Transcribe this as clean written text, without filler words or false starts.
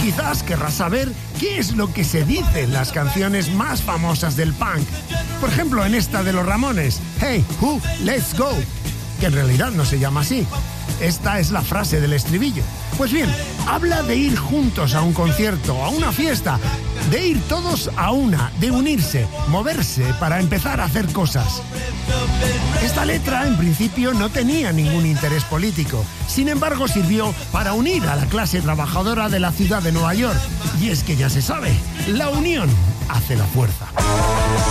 quizás querrás saber qué es lo que se dice en las canciones más famosas del punk. Por ejemplo, en esta de los Ramones, Hey, Who, Let's Go, que en realidad no se llama así. Esta es la frase del estribillo. Pues bien, habla de ir juntos a un concierto, a una fiesta, de ir todos a una, de unirse, moverse para empezar a hacer cosas. Esta letra, en principio, no tenía ningún interés político. Sin embargo, sirvió para unir a la clase trabajadora de la ciudad de Nueva York. Y es que ya se sabe, la unión hace la fuerza.